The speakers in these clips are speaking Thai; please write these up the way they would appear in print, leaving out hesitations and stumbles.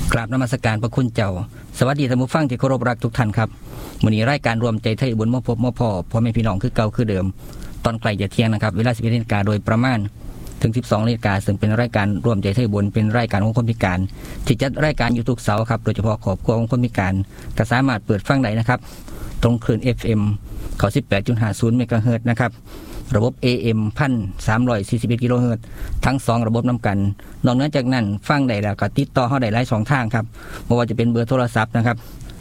กราบนมัสการพระคุณเจ้าสวัสดีท่านผู้ฟังที่เคารพรักทุกท่านครับมื้อนี้รายการรวมใจไทยบุญมาพบมาพอพ่อแม่พี่น้องคือเก่าคือเดิมตอนใกล้จะเที่ยงนะครับเวลา 11:00 น.โดยประมาณถึง 12:00 น.ซึ่งเป็นรายการรวมใจไทยบุญเป็นรายการของคนพิการที่จัดรายการอยู่ทุกเสาร์ครับโดยเฉพาะครอบครัวของคนพิการก็สามารถเปิดฟังได้นะครับตรงคลื่น FM 98.50 เมกะเฮิรตซ์นะครับระบบ AM 1,341 กิโลเฮิรตซ์ทั้ง2ระบบนำกันนอกเหนือจากนั้นฟังได้แล้วก็ติดต่อเฮาได้หลายช่องทางครับบ่ว่าจะเป็นเบอร์โทรศัพท์นะครับ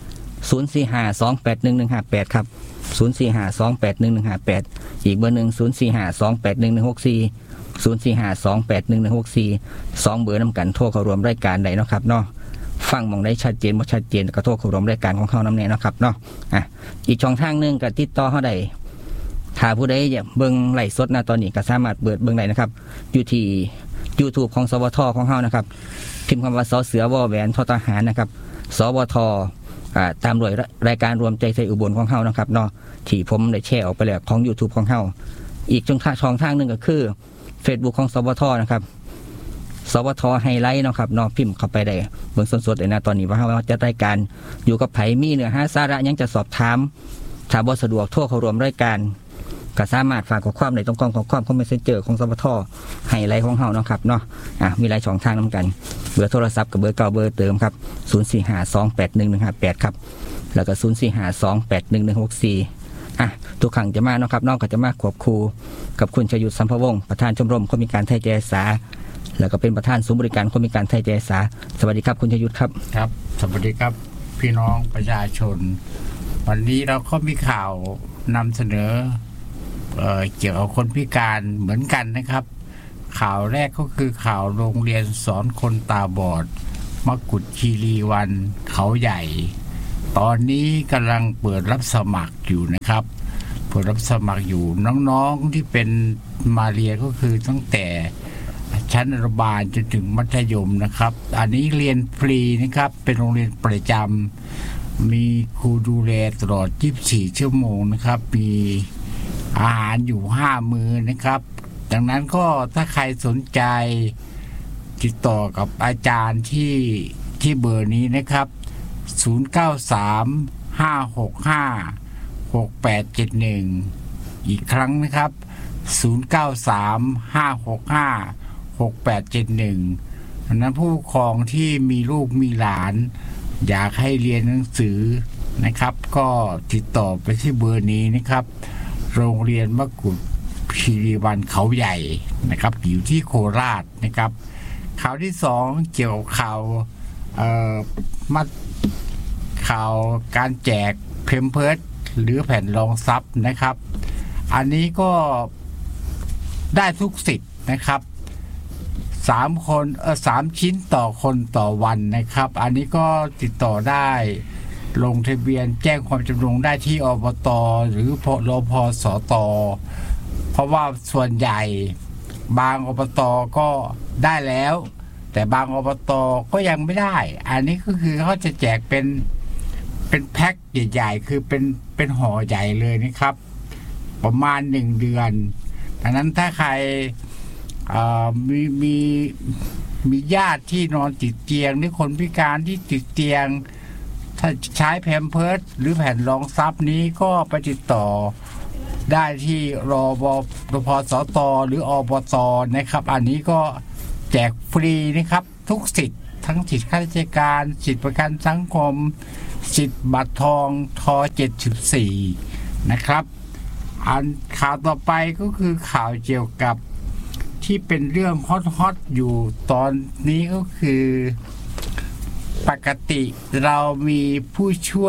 045281158ครับ045281158อีกเบอร์นึง045281164 045281164 2เบอร์นำกันโทรเข้าร่วมรายการได้เนาะครับเนาะฟังมองได้ชัดเจนบ่ชัดเจนก็โทรเข้าร่วมรายการของเฮานำแน่เนาะครับเนาะอีกช่องทางนึงก็ติดต่อเฮาได้ถ้าผู้ใดอยากเบิ่งไลฟ์สดตอนนี้ก็สามารถเปิดเบิ่งได้นะครับอยู่ที่ YouTube ของสวทของเฮานะครับพิมพ์คำว่าสเสือวอแหวนททหารนะครับสวทตามด้วยรายการรวมใจไทยอุบลของเฮานะครับเนาะที่ผมได้แชร์ออกไปแล้วของ YouTube ของเฮาอีกช่องทางนึงก็คือ Facebook ของสวทนะครับสวทไฮไลท์นะครับเนาะพิมพ์เข้าไปได้เบิ่งสดๆเลยนะตอนนี้ว่าเฮาจะรายการอยู่กับไผมีเนื้อหาสาระยังจะสอบถามถ้าบ่สะดวกโทรเข้าร่วมรายการก็สามารถฝากข้อความในตรงกล่องข้อความของ Messenger ของสวทไฮไลท์ของเฮาเนาะครับเนาะมีหลายช่องทางนำกันเบอร์โทรศัพท์กับเบอร์เก่าเบอร์เดิมครับ045281158ครับแล้วก็045281164ทุกครั้งจะมาเนาะครับนอกก็จะมาควบคู่กับคุณชยุทธสัมภวงศ์ประธานชมรมคนพิการไทยใจอาสาแล้วก็เป็นประธานศูนย์บริการคนพิการไทยใจอาสาสวัสดีครับคุณชยุทธครับครับสวัสดีครับพี่น้องประชาชนวันนี้เราก็มีข่าวนำเสนอเกี่ยวกับคนพิการเหมือนกันนะครับข่าวแรกก็คือข่าวโรงเรียนสอนคนตาบอดมกุฏคีรีวันเขาใหญ่ตอนนี้กำลังเปิดรับสมัครอยู่นะครับเปิดรับสมัครอยู่น้องๆที่เป็นมาเรียนก็คือตั้งแต่ชั้นอนุบาลจนถึงมัธยมนะครับอันนี้เรียนฟรีนะครับเป็นโรงเรียนประจำมีครูดูแลตลอด24ชั่วโมงนะครับมีอาหารอยู่5มื้อนะครับดังนั้นก็ถ้าใครสนใจติดต่อกับอาจารย์ที่เบอร์นี้นะครับ093-565-6871อีกครั้งนะครับ093-565-6871ดังนั้นผู้ปกครองที่มีลูกมีหลานอยากให้เรียนหนังสือนะครับก็ติดต่อไปที่เบอร์นี้นะครับโรงเรียนมกุฏคีรีวันเขาใหญ่นะครับอยู่ที่โคราชนะครับข่าวที่2เกี่ยวกับข่าวการแจกเพมเพิร์สหรือแผ่นรองทรัพย์นะครับอันนี้ก็ได้ทุกสิทธิ์นะครับ3ชิ้นต่อคนต่อวันนะครับอันนี้ก็ติดต่อได้ลงทะเบียนแจ้งความจำนงได้ที่อบต.หรือรพสต.เพราะว่าส่วนใหญ่บางอบต.ก็ได้แล้วแต่บางอบต.ก็ยังไม่ได้อันนี้ก็คือเขาจะแจกเป็นแพ็คใหญ่ๆคือเป็นห่อใหญ่เลยนะครับประมาณ1เดือนดังนั้นถ้าใครมีญาติที่นอนติดเตียงหรือคนพิการที่ติดเตียงถ้าใช้แพมเพิร์สหรือแผ่นรองทรัพย์นี้ก็ไปติดต่อได้ที่รพสต.หรืออบต.นะครับอันนี้ก็แจกฟรีนะครับทุกสิทธิ์ทั้งสิทธิข้าราชการสิทธิประกันสังคมสิทธิบัตรทองท74นะครับอันข่าวต่อไปก็คือข่าวเกี่ยวกับที่เป็นเรื่องฮอตอยู่ตอนนี้ก็คือปกติเรามีผู้ช่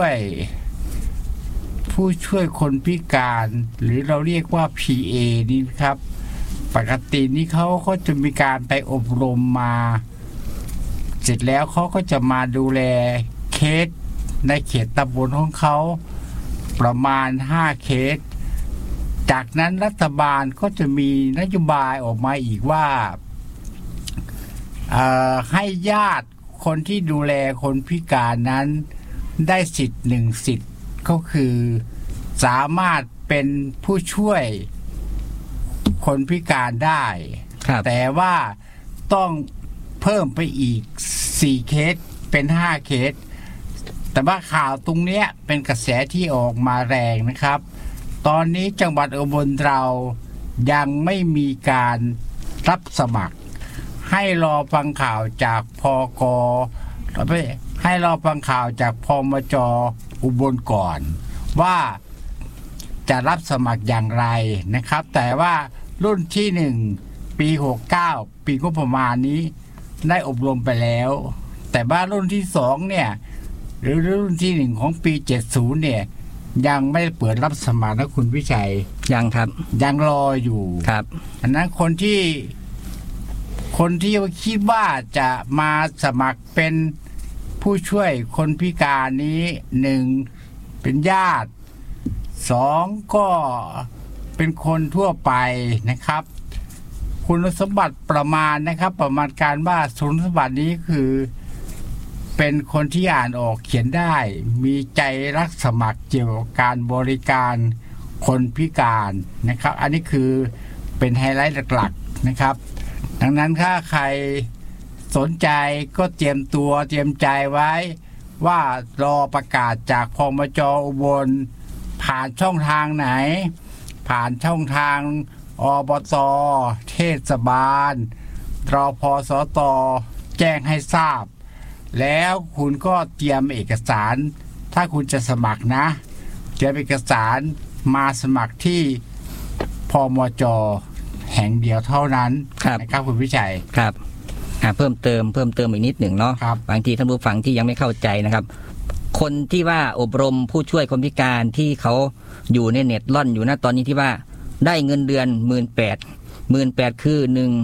วยคนพิการหรือเราเรียกว่า PA นี่ครับปกตินี้เขาก็จะมีการไปอบรมมาเสร็จแล้วเขาก็จะมาดูแลเคสในเขตตำบลของเขาประมาณ5เคสจากนั้นรัฐบาลก็จะมีนโยบายออกมาอีกว่าให้ญาติคนที่ดูแลคนพิการนั้นได้สิทธิ์1สิทธิ์ก็คือสามารถเป็นผู้ช่วยคนพิการได้แต่ว่าต้องเพิ่มไปอีก4เคสเป็น5เคสแต่ว่าข่าวตรงเนี้ยเป็นกระแสที่ออกมาแรงนะครับ ตอนนี้จังหวัดอุบลเรายังไม่มีการรับสมัครให้รอฟังข่าวจากพก.ให้รอฟังข่าวจากพมจ.อุบลก่อนว่าจะรับสมัครอย่างไรนะครับแต่ว่ารุ่นที่1ปี69ปีงบประมาณนี้ได้อบรมไปแล้วแต่ว่ารุ่นที่2เนี่ยหรือรุ่นที่1ของปี70เนี่ยยังไม่เปิดรับสมัครนะคุณวิชัยยังครับยังรออยู่ครับอันนั้นคนที่คิดว่าจะมาสมัครเป็นผู้ช่วยคนพิการนี้1เป็นญาติ2ก็เป็นคนทั่วไปนะครับคุณสมบัติประมาณนะครับประมาณการว่าคุณสมบัตินี้คือเป็นคนที่อ่านออกเขียนได้มีใจรักสมัครเกี่ยวกับการบริการคนพิการนะครับอันนี้คือเป็นไฮไลท์หลักๆนะครับดังนั้นถ้าใครสนใจก็เตรียมใจไว้ว่ารอประกาศจากพมจ.อุบลผ่านช่องทางไหนผ่านช่องทางอบต.เทศบาลรพสต.แจ้งให้ทราบแล้วคุณก็เตรียมเอกสารถ้าคุณจะสมัครนะเตรียมเอกสารมาสมัครที่พมจ.แห่งเดียวเท่านั้นนะครับคุณวิชัยครับเพิ่มเติมอีกนิดหนึ่งเนาะบางทีท่านผู้ฟังที่ยังไม่เข้าใจนะครับคนที่ว่าอบรมผู้ช่วยคนพิการที่เขาอยู่ในเน็ตล่อนอยู่นะตอนนี้ที่ว่าได้เงินเดือน 18,000 คือ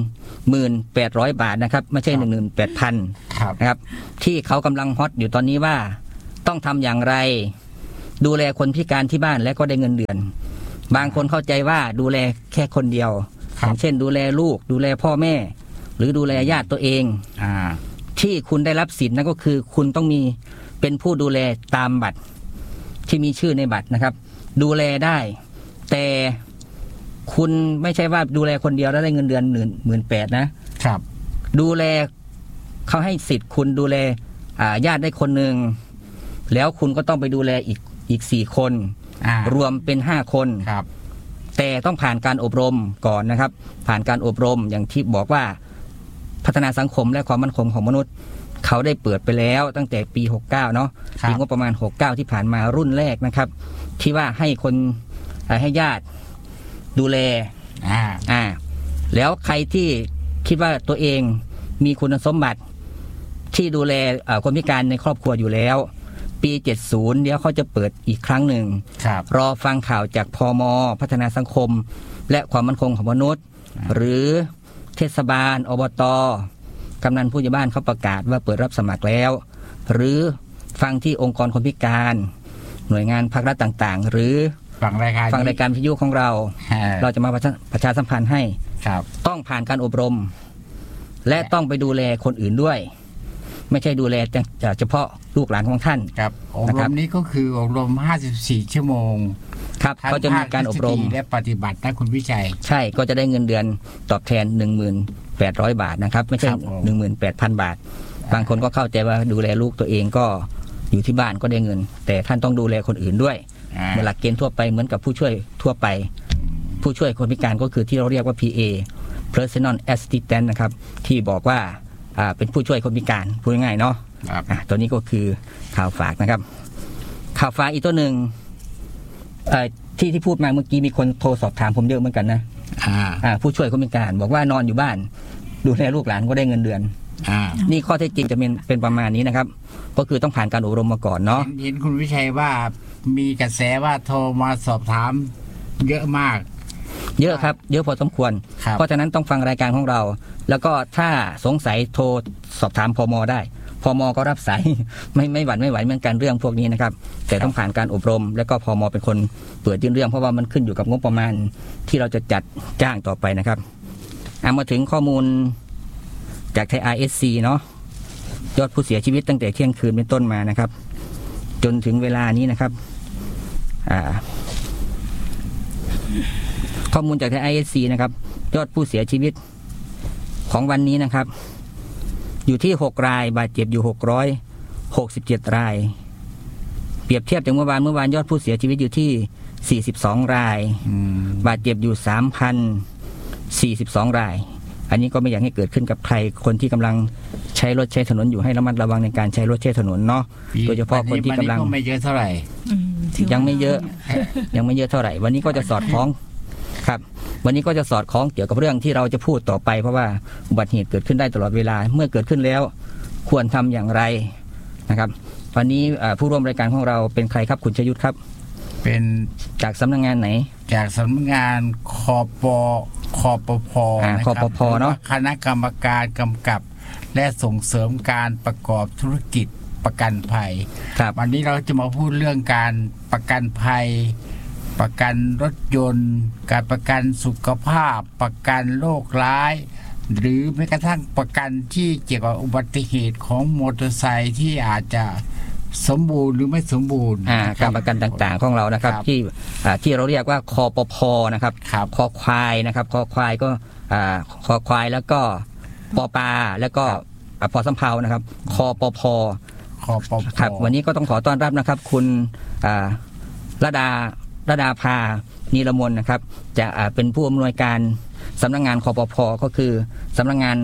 18,800 บาทนะครับไม่ใช่ 18,000 นะครับที่เขากำลังฮอตอยู่ตอนนี้ว่าต้องทำอย่างไรดูแลคนพิการที่บ้านและก็ได้เงินเดือนบางคนเข้าใจว่าดูแลแค่คนเดียวอย่างเช่นดูแลลูกดูแลพ่อแม่หรือดูแลญาติตัวเองที่คุณได้รับสิทธิ์นั่นก็คือคุณต้องมีเป็นผู้ดูแลตามบัตรที่มีชื่อในบัตรนะครับดูแลได้แต่คุณไม่ใช่ว่าดูแลคนเดียวแล้วได้เงินเดือน 18,000 นะครับดูแลเขาให้สิทธิ์คุณดูแลญาติได้คนหนึ่งแล้วคุณก็ต้องไปดูแลอีก4 คนรวมเป็น5 คนแต่ต้องผ่านการอบรมก่อนนะครับผ่านการอบรมอย่างที่บอกว่าพัฒนาสังคมและความมั่นคงของมนุษย์เขาได้เปิดไปแล้วตั้งแต่ปี69เนาะปีงบประมาณ69ที่ผ่านมารุ่นแรกนะครับที่ว่าให้คนให้ญาติดูแลแล้วใครที่คิดว่าตัวเองมีคุณสมบัติที่ดูแลคนพิการในครอบครัวอยู่แล้วปี70เดี๋ยวเขาจะเปิดอีกครั้งหนึ่งรอฟังข่าวจากพม.พัฒนาสังคมและความมั่นคงของมนุษย์หรือเทศบาลอบต.กำนันผู้ใหญ่บ้านเขาประกาศว่าเปิดรับสมัครแล้วหรือฟังที่องค์กรคนพิการหน่วยงานภาครัฐต่างๆหรือฟังรายการวิทยุของเราจะมาประชาสัมพันธ์ให้ต้องผ่านการอบรมและต้องไปดูแลคนอื่นด้วยไม่ใช่ดูแลเฉพาะลูกหลานของท่านครับอบรมนี้ก็คืออบรม54 ชั่วโมงครับเขาจะมีการอบรมและปฏิบัตินะคุณวิชัยใช่ก็จะได้เงินเดือนตอบแทน 1,800 บาทนะครับไม่ใช่ 18,000 บาทบางคนก็เข้าใจว่าดูแลลูกตัวเองก็อยู่ที่บ้านก็ได้เงินแต่ท่านต้องดูแลคนอื่นด้วยในหลักเกณฑ์ทั่วไปเหมือนกับผู้ช่วยทั่วไปผู้ช่วยคนพิการก็คือที่เราเรียกว่า PA Personal Assistant นะครับที่บอกว่าเป็นผู้ช่วยคนพิการพูดง่ายๆเนาะตัวนี้ก็คือข่าวฝากนะครับข่าวฝากอีกตัวหนึ่งที่พูดมาเมื่อกี้มีคนโทรสอบถามผมเยอะเหมือนกันนะผู้ช่วยคนพิการบอกว่านอนอยู่บ้านดูแลลูกหลานก็ได้เงินเดือนนี่ข้อเท็จจริงจะเป็นประมาณนี้นะครับก็คือต้องผ่านการอบรมมาก่อนเนาะเห็นคุณวิชัยว่ามีกระแสว่าโทรมาสอบถามเยอะมากเยอะครับเยอะพอสมควรเพราะฉะนั้นต้องฟังรายการของเราแล้วก็ถ้าสงสัยโทรสอบถามพม.ได้พม.ก็รับสายไม่หวั่นไม่ไหวเหมือนกันเรื่องพวกนี้นะครับแต่ต้องผ่านการอบรมแล้วก็พม.เป็นคนเปิดยื่นเรื่องเพราะว่ามันขึ้นอยู่กับงบประมาณที่เราจะจัดจ้างต่อไปนะครับมาถึงข้อมูลจากไทย RSC เนาะยอดผู้เสียชีวิตตั้งแต่เที่ยงคืนเป็นต้นมานะครับจนถึงเวลานี้นะครับข้อมูลจากไทย RSC นะครับยอดผู้เสียชีวิตของวันนี้นะครับอยู่ที่6 รายบาดเจ็บอยู่ 67 รายเปรียบเทียบจากเมื่อวานยอดผู้เสียชีวิตอยู่ที่42 รายบาดเจ็บอยู่3,042 รายอันนี้ก็ไม่อยากให้เกิดขึ้นกับใครคนที่กำลังใช้รถใช้ถนนอยู่ให้ระมัดระวังในการใช้รถใช้ถนนเนาะโดยเฉพาะคนที่กำลังไม่เยอะเท่าไหร่ยังไม่เยอะเท่าไหร่วันนี้ก็จะสอดคล้องครับวันนี้ก็จะสอดคล้องเกี่ยวกับเรื่องที่เราจะพูดต่อไปเพราะว่าอุบัติเหตุเกิดขึ้นได้ตลอดเวลาเมื่อเกิดขึ้นแล้วควรทำอย่างไรนะครับวันนี้ผู้ร่วมรายการของเราเป็นใครครับคุณชยุทธครับเป็นจากสำนักงานไหนจากสำนักงานคปพนะครับเนาะคณะกรรมการกำกับและส่งเสริมการประกอบธุรกิจประกันภัยวันนี้เราจะมาพูดเรื่องการประกันภัยประกันรถยนต์การประกันสุขภาพประกันโรคร้ายหรือแม้กระทั่งประกันที่เกี่ยวกับอุบัติเหตุของมอเตอร์ไซค์ที่อาจจะสมบูรณ์หรือไม่สมบูรณ์การประกันต่างๆของเรานะครับที่เราเรียกว่าคปพนะครับคอควายนะครับคอควายก็คอควายแล้วก็ปอปาแล้วก็พอสำเภานะครับคปพครับวันนี้ก็ต้องขอต้อนรับนะครับคุณระดาภานีรมนนะครับจะเป็นผู้อำนวยการสำนักงานคปพก็คือสำนักงาน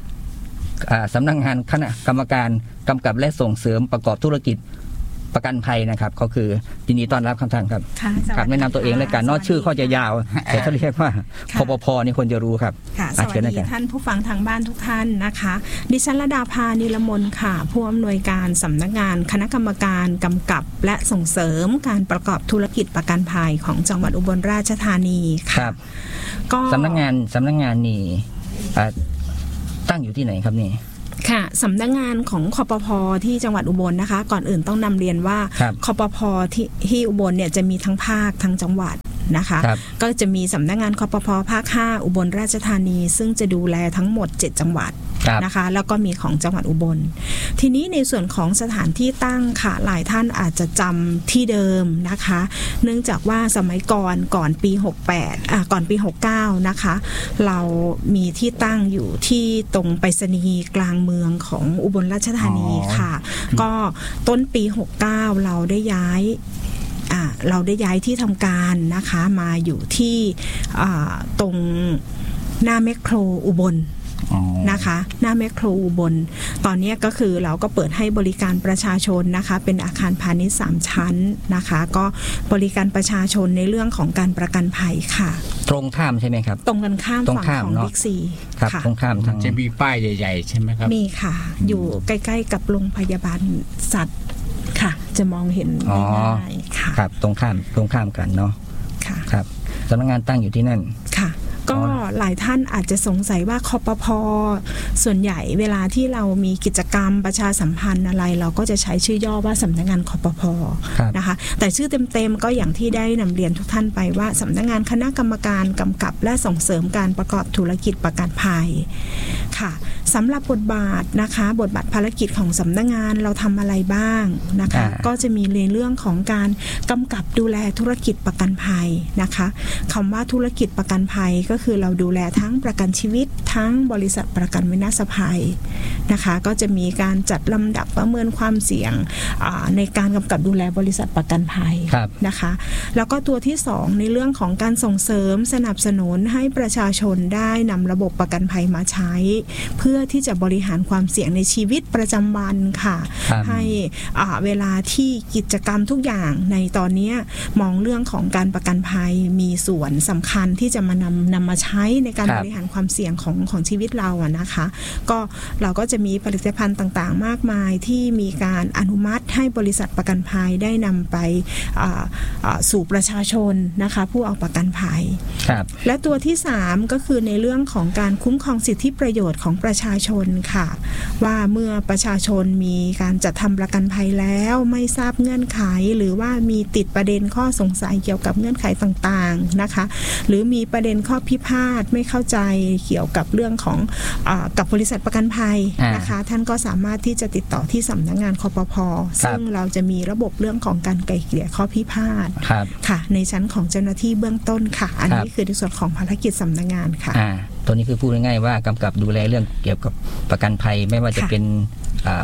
คณะกรรมการกำกับและส่งเสริมประกอบธุรกิจประกันภัยนะครับก็คือยินดีต้อนรับท่านครับครับแนะนำตัวเองและกันนอกชื่อข้อจะยาวแต่ถ้าเรียกว่าคปพนี่คนจะรู้ครับสวัสดีท่านผู้ฟังทางบ้านทุกท่านนะคะดิฉันระดาภานีรมนค่ะผู้อำนวยการสำนักงานคณะกรรมการกำกับและส่งเสริมการประกอบธุรกิจประกันภัยของจังหวัดอุบลราชธานีครับก็สำนักงานนี่ตั้งอยู่ที่ไหนครับนี่ค่ะสำนักงานของคปพ.ที่จังหวัดอุบลนะคะก่อนอื่นต้องนำเรียนว่าคปพ.ที่อุบลเนี่ยจะมีทั้งภาคทั้งจังหวัดนะคะก็จะมีสำนักงานคปพ.ภาค5อุบลราชธานีซึ่งจะดูแลทั้งหมด7จังหวัดนะคะแล้วก็มีของจังหวัดอุบลทีนี้ในส่วนของสถานที่ตั้งค่ะหลายท่านอาจจะจำที่เดิมนะคะเนื่องจากว่าสมัยก่อนปี68ก่อนปี69นะคะเรามีที่ตั้งอยู่ที่ตรงไปรษณีย์กลางเมืองของอุบลราชธานีค่ะก็ต้นปี69เราได้ย้ายที่ทำการนะคะมาอยู่ที่ตรงหน้าแมคโครอุบลนะคะหน้าแมคโครอุบลตอนนี้ก็คือเราก็เปิดให้บริการประชาชนนะคะเป็นอาคารพาณิชย์3ชั้นนะคะก็บริการประชาชนในเรื่องของการประกันภัยค่ะตรงข้ามใช่ไหมครับตรงกันข้ามฝั่งของบิ๊กซีครับตรงข้ามจะมีป้ายใหญ่ๆใช่ไหมครับมีค่ะอยู่ใกล้ๆกับโรงพยาบาลสัตว์ค่ะจะมองเห็นง่ายๆค่ะครับตรงข้ามกันเนาะค่ะครับสำนักงานตั้งอยู่ที่นั่นค่ะก็หลายท่านอาจจะสงสัยว่าคปพ.ส่วนใหญ่เวลาที่เรามีกิจกรรมประชาสัมพันธ์อะไรเราก็จะใช้ชื่อย่อว่าสำนักงานคปพ.นะคะแต่ชื่อเต็มๆก็อย่างที่ได้นำเรียนทุกท่านไปว่าสำนักงานคณะกรรมการกำกับและส่งเสริมการประกอบธุรกิจประกันภัยค่ะสำหรับบทบาทนะคะบทบาทภารกิจของสำนักงานเราทำอะไรบ้างนะคะก็จะมีในเรื่องของการกำกับดูแลธุรกิจประกันภัยนะคะคำว่าธุรกิจประกันภัยก็คือเราดูแลทั้งประกันชีวิตทั้งบริษัทประกันวินาศภัยนะคะก็จะมีการจัดลำดับประเมินความเสี่ยงในการกำกับดูแลบริษัทประกันภัยนะคะแล้วก็ตัวที่2ในเรื่องของการส่งเสริมสนับสนุนให้ประชาชนได้นำระบบประกันภัยมาใช้เพื่อที่จะบริหารความเสี่ยงในชีวิตประจำวันค่ะให้เวลาที่กิจกรรมทุกอย่างในตอนนี้มองเรื่องของการประกันภัยมีส่วนสำคัญที่จะมานำมาใช้ในการบริหารความเสี่ยงของชีวิตเราอะนะคะก็เราก็จะมีผลิตภัณฑ์ต่างๆมากมายที่มีการอนุมัติให้บริษัทประกันภัยได้นำไปสู่ประชาชนนะคะผู้เอาประกันภัยและตัวที่3ก็คือในเรื่องของการคุ้มครองสิทธิประโยชน์ของประชาชนค่ะว่าเมื่อประชาชนมีการจัดทำประกันภัยแล้วไม่ทราบเงื่อนไขหรือว่ามีติดประเด็นข้อสงสัยเกี่ยวกับเงื่อนไขต่างๆนะคะหรือมีประเด็นข้อพิพาทไม่เข้าใจเกี่ยวกับเรื่องของกับบริษัทประกันภัยนะคะท่านก็สามารถที่จะติดต่อที่สำนักงานคปพ.ซึ่งเราจะมีระบบเรื่องของการไกล่เกลี่ยข้อพิพาทค่ะในชั้นของเจ้าหน้าที่เบื้องต้นค่ะอันนี้คือในส่วนของภารกิจสำนักงานค่ะตัวนี้คือพูดง่ายๆว่ากำกับดูแลเรื่องเกี่ยวกับประกันภัยไม่ว่าจะเป็น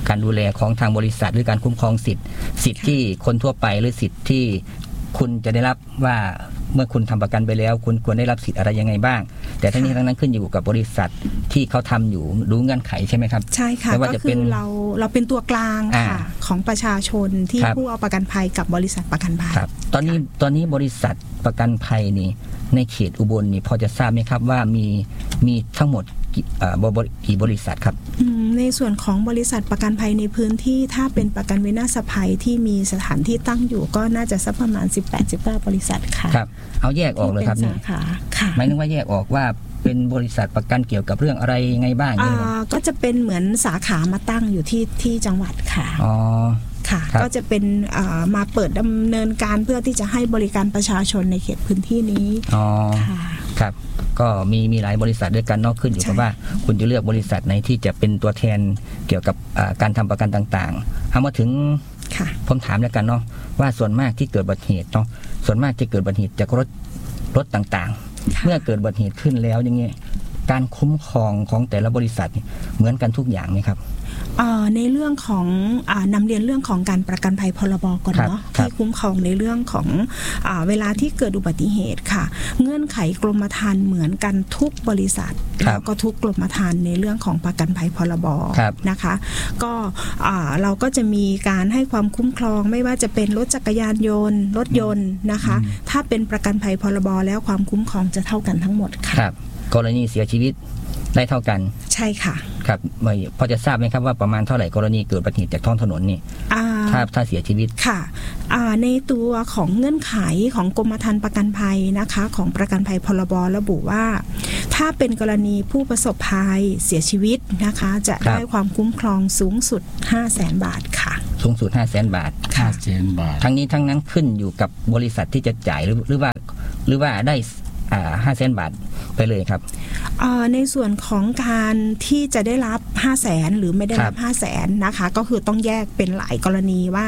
การดูแลของทางบริษัทหรือการคุ้มครองสิทธิ์ที่คนทั่วไปหรือสิทธิ์ที่คุณจะได้รับว่าเมื่อคุณทำประกันไปแล้วคุณควรได้รับสิทธิ์อะไรยังไงบ้างแต่ทั้งนี้ทั้งนั้นขึ้นอยู่กับบริษัทที่เขาทำอยู่รู้เงื่อนไขใช่ไหมครับใช่ค่ะก็คือเราเป็นตัวกลางค่ะของประชาชนที่ผู้เอาประกันภัยกับบริษัทประกันภัยตอนนี้บริษัทประกันภัยนี่ในเขตอุบลนี่พอจะทราบไหมครับว่ามีทั้งหมดกี่บริษัทครับในส่วนของบริษัทประกันภัยในพื้นที่ถ้าเป็นประกันวินาศภัยที่มีสถานที่ตั้งอยู่ก็น่าจะสักประมาณ 18-19 บริษัทค่ะครับเอาแยกออกเลยครับนี่หมายถึงว่าแยกออกว่าเป็นบริษัทประกันเกี่ยวกับเรื่องอะไรยังไงบ้างก็จะเป็นเหมือนสาขามาตั้งอยู่ที่จังหวัดค่ะค่ะก็จะเป็นมาเปิดดำเนินการเพื่อที่จะให้บริการประชาชนในเขตพื้นที่นี้ค่ะครับก็มีหลายบริษัทด้วยกันนอกขึ้นอยู่กับว่าคุณจะเลือกบริษัทไหนที่จะเป็นตัวแทนเกี่ยวกับการทำประกันต่างๆเอามาถึงผมถามแล้วกันเนาะว่าส่วนมากที่เกิดอุบัติเหตุเนาะส่วนมากจะเกิดอุบัติเหตุจากรถต่างๆเมื่อเกิดอุบัติเหตุขึ้นแล้วอย่างเงี้ยการคุ้มครองของแต่ละบริษัทเหมือนกันทุกอย่างไหมครับในเรื่องของนำเรียนเรื่องของการประกันภัยพรบก่อนเนาะที่คุ้มครองในเรื่องของเวลาที่เกิดอุบัติเหตุค่ะเงื่อนไขกรมธรรม์เหมือนกันทุกบริษัทแล้วก็ทุกกรมธรรม์ในเรื่องของประกันภัยพรบนะคะก็เราก็จะมีการให้ความคุ้มครองไม่ว่าจะเป็นรถจักรยานยนต์รถยนต์นะคะถ้าเป็นประกันภัยพรบแล้วความคุ้มครองจะเท่ากันทั้งหมดค่ะกรณีเสียชีวิตได้เท่ากันใช่ค่ะครับพอจะทราบไหมครับว่าประมาณเท่าไหร่กรณีเกิดอุบัติเหตุจากท้องถนนนี่ถ้าเสียชีวิตค่ะในตัวของเงื่อนไขของกรมธรรม์ประกันภัยนะคะของประกันภัยพรบระบุว่าถ้าเป็นกรณีผู้ประสบภัยเสียชีวิตนะคะจะได้ความคุ้มครองสูงสุด 500,000 บาทค่ะสูงสุด 500,000 บาท 500,000 บาททั้งนี้ทั้งนั้นขึ้นอยู่กับบริษัทที่จะจ่ายหรือว่าได้500,000 บาทไปเลยครับในส่วนของการที่จะได้รับ 500,000 หรือไม่ได้รับ 500,000 นะคะก็คือต้องแยกเป็นหลายกรณีว่า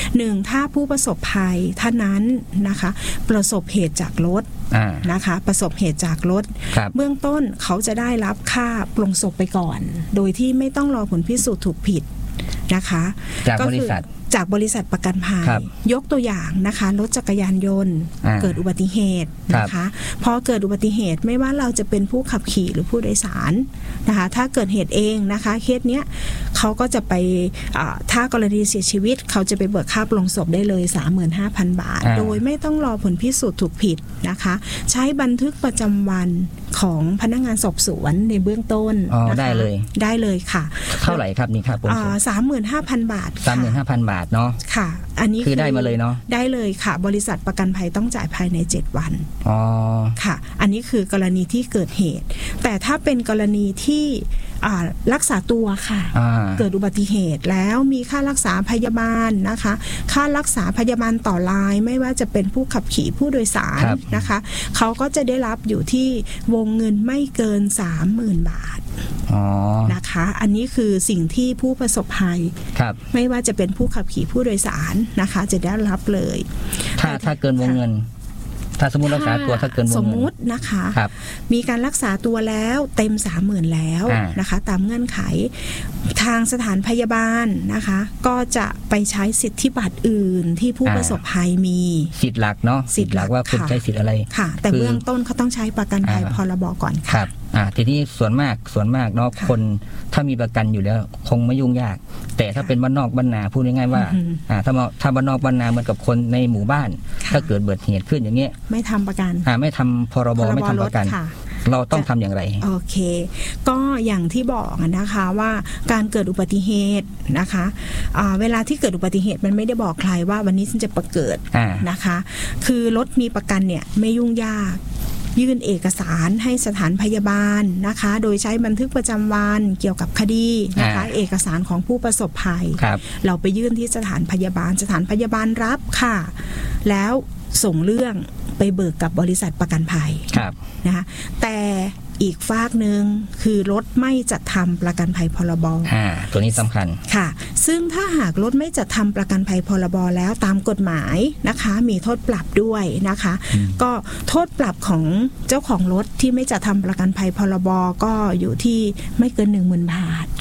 1ถ้าผู้ประสบภัยท่านนั้นนะคะประสบเหตุจากรถนะคะประสบเหตุจากรถเบื้องต้นเขาจะได้รับค่าปลงศพไปก่อนโดยที่ไม่ต้องรอผลพิสูจน์ถูกผิดนะคะจากบริษัทประกันภัยยกตัวอย่างนะคะรถจักรยานยนต์เกิดอุบัติเหตุนะคะพอเกิดอุบัติเหตุไม่ว่าเราจะเป็นผู้ขับขี่หรือผู้โดยสารนะคะถ้าเกิดเหตุเองนะคะเคสเนี้ยเขาก็จะไปถ้ากรณีเสียชีวิตเขาจะไปเบิกค่าปลงศพได้เลย 35,000 บาทโดยไม่ต้องรอผลพิสูจน์ถูกผิดนะคะใช้บันทึกประจำวันของพนักงานสอบสวนในเบื้องต้นได้เลยค่ะเท่าไหร่ครับนี่ครับ 35,000 บาท 35,000 บาทเนาะค่ะอันนี้คือได้มาเลยเนาะได้เลยค่ะบริษัทประกันภัยต้องจ่ายภายใน7 วันค่ะอันนี้คือกรณีที่เกิดเหตุแต่ถ้าเป็นกรณีที่รักษาตัวค่ะเกิดอุบัติเหตุแล้วมีค่ารักษาพยาบาลนะคะค่ารักษาพยาบาลต่อรายไม่ว่าจะเป็นผู้ขับขี่ผู้โดยสารนะคะเขาก็จะได้รับอยู่ที่วงเงินไม่เกิน 30,000 บาทนะคะอันนี้คือสิ่งที่ผู้ประสบภัยไม่ว่าจะเป็นผู้ขับขี่ผู้โดยสารนะคะจะได้รับเลยถ้าเกินวงเงินถ้าสมมุติรักษาตัวถ้าเกินวงเงินสมมุตินะคะมีการรักษาตัวแล้วเต็ม 30,000 แล้วนะคะตามเงื่อนไขทางสถานพยาบาลนะคะก็จะไปใช้สิทธิบัตรอื่นที่ผู้ประสบภัยมีสิทธิหลักเนาะสิทธิหลักว่าคุณใช้สิทธิ์อะไรค่ะแต่เบื้องต้นเขาต้องใช้ประกันภัยพรบก่อนครับทีนี้ส่วนมากเนาะคนถ้ามีประกันอยู่แล้วคงไม่ยุ่งยากแต่ถ้าเป็นบ้านนอกบ้านนาพูดง่ายๆว่าถ้าบ้านนอกบ้านนาเหมือนกับคนในหมู่บ้านถ้าเกิดเกิดเหตุขึ้นอย่างเงี้ยไม่ทำประกันไม่ทำพรบไม่ทำประกันเราต้องทำอย่างไรโอเคก็อย่างที่บอกนะคะว่าการเกิดอุบัติเหตุนะคะเวลาที่เกิดอุบัติเหตุมันไม่ได้บอกใครว่าวันนี้ฉันจะประเกิดนะคะคือรถมีประกันเนี่ยไม่ยุ่งยากยื่นเอกสารให้สถานพยาบาลนะคะโดยใช้บันทึกประจำวันเกี่ยวกับคดีนะคะเอกสารของผู้ประสบภัยเราไปยื่นที่สถานพยาบาลรับค่ะแล้วส่งเรื่องไปเบิกกับบริษัทประกันภัยนะคะแต่อีกฝากหนึ่งคือรถไม่จัดทำประกันภัยพรบตัวนี้สำคัญค่ะซึ่งถ้าหากรถไม่จัดทำประกันภัยพรบแล้วตามกฎหมายนะคะมีโทษปรับด้วยนะคะก็โทษปรับของเจ้าของรถที่ไม่จัดทำประกันภัยพรบก็อยู่ที่ไม่เกิน 10,000 บาท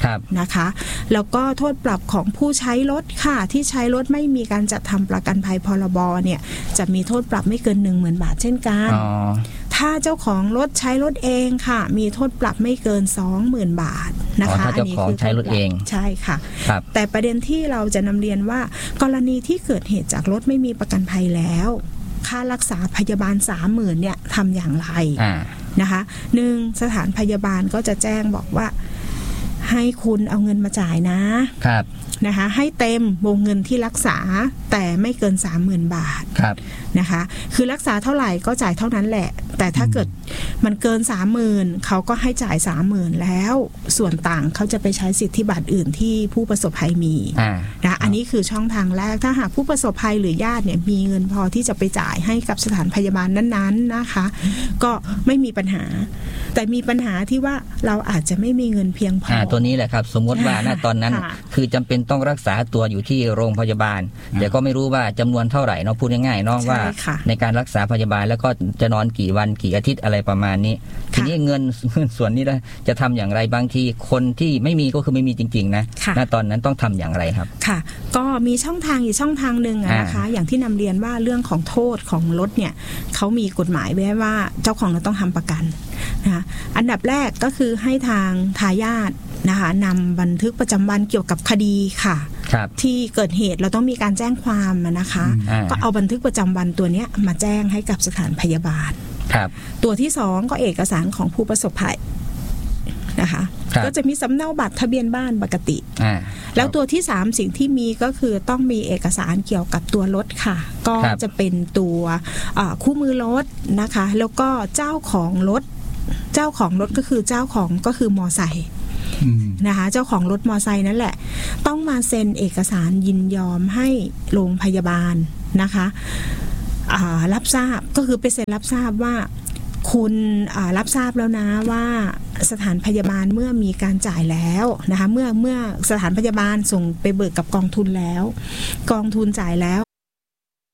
นะคะ แล้วก็โทษปรับของผู้ใช้รถค่ะที่ใช้รถไม่มีการจัดทำประกันภัยพรบเนี่ยจะมีโทษปรับไม่เกิน 10,000 บาทเช่นกันถ้าเจ้าของรถใช้รถเองค่ะมีโทษปรับไม่เกิน 20,000 บาทนะคะถ้าเจ้าของใช้รถเองใช่ค่ะแต่ประเด็นที่เราจะนำเรียนว่ากรณีที่เกิดเหตุจากรถไม่มีประกันภัยแล้วค่ารักษาพยาบาล 30,000 เนี่ยทำอย่างไรนะคะ1สถานพยาบาลก็จะแจ้งบอกว่าให้คุณเอาเงินมาจ่ายนะครับนะคะให้เต็มวงเงินที่รักษาแต่ไม่เกิน 30,000 บาทนะคะคือรักษาเท่าไหร่ก็จ่ายเท่านั้นแหละแต่ถ้าเกิดมันเกิน 30,000 เขาก็ให้จ่าย 30,000 แล้วส่วนต่างเขาจะไปใช้สิทธิบัตรอื่นที่ผู้ประสบภัยมีนะอันนี้คือช่องทางแรกถ้าหากผู้ประสบภัยหรือญาติเนี่ยมีเงินพอที่จะไปจ่ายให้กับสถานพยาบาลนั้นๆนะคะก็ไม่มีปัญหาแต่มีปัญหาที่ว่าเราอาจจะไม่มีเงินเพียงพอตัวนี้แหละครับสมมติว่าณตอนนั้นคือจำเป็นต้องรักษาตัวอยู่ที่โรงพยาบาลแต่ก็ไม่รู้ว่าจำนวนเท่าไหร่เนาะพูดง่ายๆเนาะว่าในการรักษาพยาบาลแล้วก็จะนอนกี่วันกี่อาทิตย์อะไรประมาณนี้ทีนี้เงินส่วนนี้จะทำอย่างไรบางทีคนที่ไม่มีก็คือไม่มีจริงๆนะณตอนนั้นต้องทำอย่างไรครับค่ะก็มีช่องทางอีกช่องทางนึงนะคะอย่างที่นำเรียนว่าเรื่องของโทษของรถเนี่ยเขามีกฎหมายไว้ว่าเจ้าของเราต้องทำประกันนะคะอันดับแรกก็คือให้ทางทายาทนะคะนำบันทึกประจำวันเกี่ยวกับคดีค่ะที่เกิดเหตุเราต้องมีการแจ้งความนะคะก็เอาบันทึกประจำวันตัวนี้มาแจ้งให้กับสถานพยาบาลตัวที่2ก็เอกสารของผู้ประสบภัยนะคะก็จะมีสำเนาบัตรทะเบียนบ้านปกติแล้วตัวที่3สิ่งที่มีก็คือต้องมีเอกสารเกี่ยวกับตัวรถค่ะก็จะเป็นตัวคู่มือรถนะคะแล้วก็เจ้าของรถก็คือเจ้าของก็คือมอไซค์นะคะเจ้าของรถมอไซค์นั่นแหละต้องมาเซ็นเอกสารยินยอมให้โรงพยาบาลนะคะรับทราบก็คือไปเซ็นรับทราบว่าคุณรับทราบแล้วนะว่าสถานพยาบาลเมื่อมีการจ่ายแล้วนะคะเมื่อสถานพยาบาลส่งไปเบิกกับกองทุนแล้วกองทุนจ่ายแล้ว